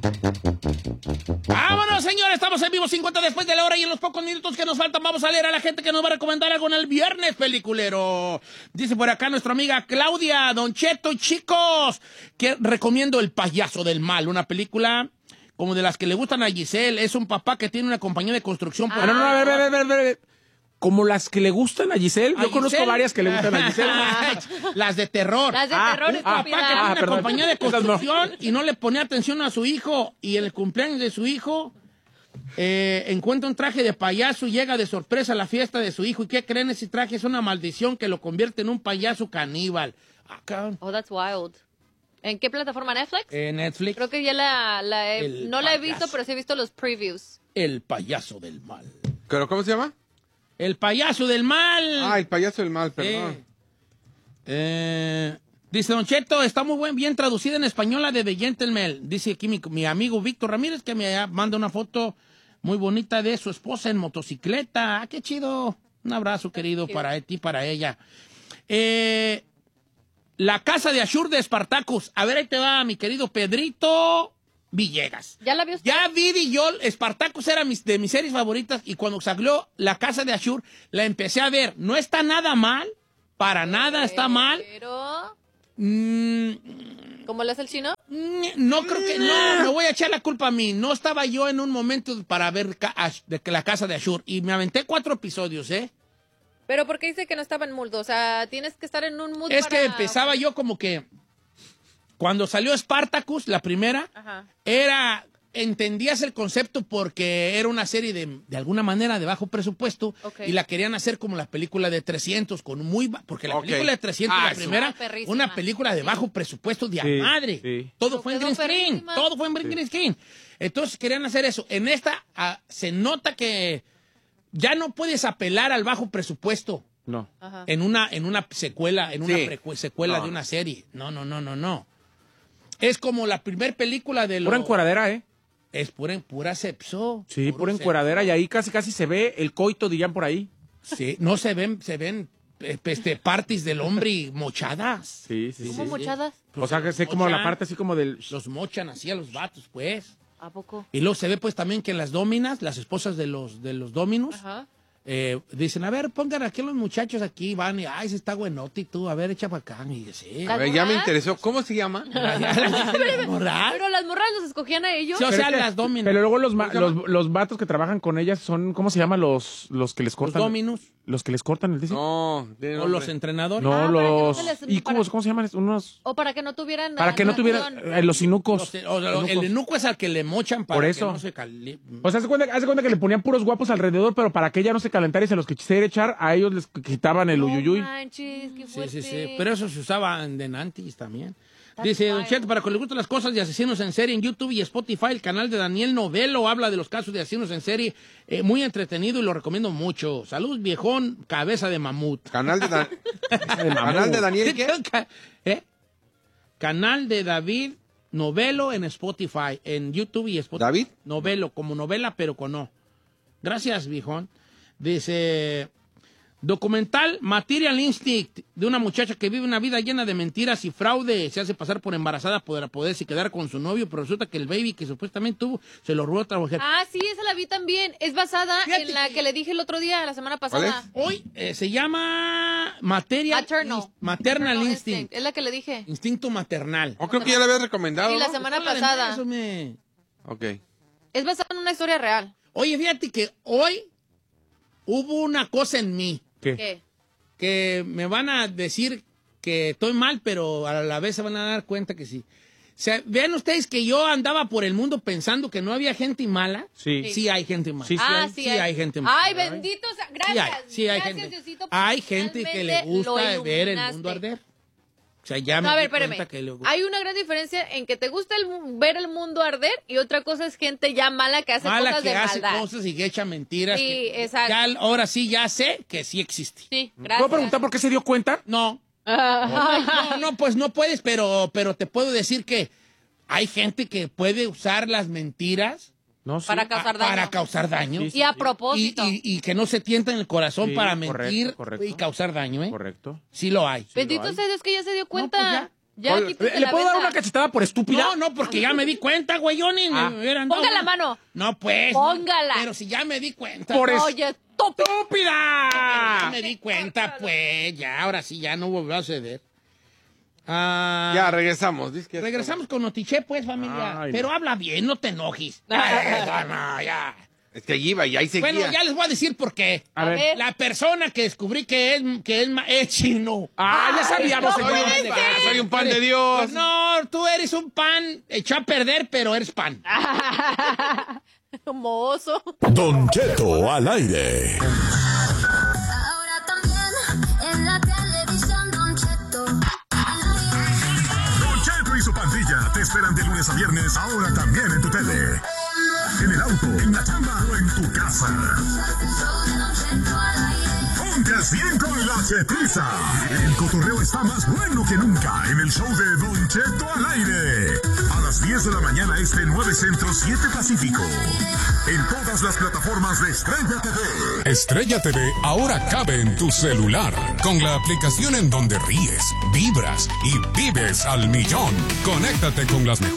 Vámonos, señores, estamos en vivo 50 después de la hora y en los pocos minutos que nos faltan vamos a leer a la gente que nos va a recomendar algo en el viernes peliculero. Dice por acá nuestra amiga Claudia, Don Cheto, chicos, que recomiendo El payaso del mal, una película como de las que le gustan a Giselle. Es un papá que tiene una compañía de construcción. No, a ver. Como las que le gustan a Giselle. Yo conozco varias que le gustan a Giselle. Las de terror. Las de terror, un papá que tiene una compañía de construcción y no le ponía atención a su hijo. Y en el cumpleaños de su hijo encuentra un traje de payaso y llega de sorpresa a la fiesta de su hijo. ¿Y qué creen? Ese traje es una maldición que lo convierte en un payaso caníbal. Oh, that's wild. ¿En qué plataforma? ¿Netflix? Netflix. Creo que ya no la he visto, pero sí he visto los previews. El payaso del mal. ¿Pero cómo se llama? El payaso del mal. El payaso del mal, perdón. Dice Don Cheto, está muy bien traducida en español la de The Gentleman. Dice aquí mi amigo Víctor Ramírez que me manda una foto muy bonita de su esposa en motocicleta. ¡Ah, qué chido! Un abrazo, querido, para ti y para ella. La casa de Ashur de Spartacus. A ver, ahí te va, mi querido Pedrito Villegas. ¿Ya la vio usted? Ya vi yo, Spartacus era de mis series favoritas y cuando salió La casa de Ashur la empecé a ver. No está nada mal, para nada está mal. Pero... ¿Cómo le hace el chino? No creo que, no, me voy a echar la culpa a mí. No estaba yo en un momento para ver La casa de Ashur y me aventé 4 episodios, Pero ¿por qué dice que no estaba en mood? O sea, tienes que estar en un mood Es que empezaba yo como que... Cuando salió Spartacus, la primera, entendías el concepto porque era una serie de alguna manera de bajo presupuesto y la querían hacer como la película de 300, porque la película de 300, la primera, una película de bajo presupuesto de a madre. Sí. Todo fue en green screen, todo fue en green screen. Entonces querían hacer eso. En esta se nota que ya no puedes apelar al bajo presupuesto. No. En una secuela, secuela de una serie. No. Es como la primer película de pura encueradera, Es pura sepso. Sí, pura encueradera y ahí casi se ve el coito, dirían por ahí. Sí, no se ven partes del hombre mochadas. Sí. ¿Cómo mochadas? O sea, que sé como la parte así como del... Los mochan así a los vatos, pues. ¿A poco? Y luego se ve pues también que las dominas, las esposas de los dominos, dicen, a ver, pongan aquí a los muchachos aquí, van y, se está buenote y tú, a ver, echa para acá. Y sí. A ver, ya me interesó. ¿Cómo se llama? Pero las morras los escogían a ellos. Sí, o sea, las dominas. Pero luego los vatos que trabajan con ellas son, ¿cómo se llama? Los que les cortan. Los dominos. Los que les cortan el disco. O los entrenadores. No, los ícubos, ¿cómo se llaman? O para que no tuvieran... Para que no tuvieran los inucos. El inuco es al que le mochan para que no se caliente. O sea, hace cuenta que le ponían puros guapos alrededor, pero para que ella no se calentara y se los quisiera echar, a ellos les quitaban el uyuyuy. Manches, qué fuerte. Sí. Pero eso se usaba en Denantis también. Dice Don Cheto, para que le gusten las cosas de asesinos en serie en YouTube y Spotify, el canal de Daniel Novelo habla de los casos de asesinos en serie, muy entretenido y lo recomiendo mucho. Salud, viejón, cabeza de mamut. Canal de Daniel, ¿qué? Canal de David Novelo en Spotify, en YouTube y Spotify. ¿David? Novelo, como novela, pero con O. Gracias, viejón. Dice... Documental Material Instinct, de una muchacha que vive una vida llena de mentiras y fraude. Se hace pasar por embarazada para poderse quedar con su novio, pero resulta que el baby que supuestamente tuvo se lo robó a otra mujer. Sí, esa la vi también. Es basada en la que le dije el otro día, la semana pasada. Hoy se llama Maternal Instinct. Es la que le dije. Instinto maternal. Creo que ya la habías recomendado. Sí, la semana pasada. Ok. Es basada en una historia real. Oye, fíjate que hoy hubo una cosa en mí. ¿Qué? Que me van a decir que estoy mal, pero a la vez se van a dar cuenta que sí. O sea, vean ustedes que yo andaba por el mundo pensando que no había gente mala. Sí hay gente mala. Sí hay gente mala. Ay, bendito sea. Gracias. Sí hay Gracias, gente. Diosito, Hay gente que le gusta ver el mundo arder. O sea, ya me di cuenta que le gusta. Hay una gran diferencia en que te gusta ver el mundo arder y otra cosa es gente ya mala que hace cosas de maldad. Hace cosas y que echa mentiras. Sí, exacto. Ahora sí ya sé que sí existe. Sí, gracias. ¿Puedo preguntar por qué se dio cuenta? No. No, pues no puedes, pero te puedo decir que hay gente que puede usar las mentiras para causar daño. Sí, y a propósito. Y que no se tienta en el corazón para mentir correcto. y causar daño, ¿eh? Correcto. Sí lo hay. Bendito sea Dios que ya se dio cuenta. Ya, quítate ¿Le la puedo dar venda. una cachetada por estúpida? No, porque ya me di cuenta, güeyoni. Ponga la mano. No, pues. Póngala. Pero si ya me di cuenta. Oye, ¡estúpida! Ya me di cuenta, pues. Ya, ahora sí, ya no volvió a suceder. Ya, regresamos. Regresamos con Notiche, pues, familia. Ay, pero habla bien, no te enojes. Ya. Es que allí iba y ahí seguía. Bueno, ya les voy a decir por qué. A ver. La persona que descubrí que es chino. Ya sabíamos, no señor. puede ser. Soy un pan de Dios. No, tú eres un pan hecho a perder, pero eres pan. Mozo. Don Cheto al aire. Ahora también en la televisión, Don Cheto. Don Cheto y su pandilla te esperan de lunes a viernes, ahora también en tu tele. En el auto, en la chamba o en tu casa. Ponte al 100 con la Chetiza. El cotorreo está más bueno que nunca en el show de Don Cheto al aire. A las 10 de la mañana este 9 Centro 7 Pacífico. En todas las plataformas de Estrella TV. Estrella TV ahora cabe en tu celular. Con la aplicación en donde ríes, vibras y vives al millón. Conéctate con las mejores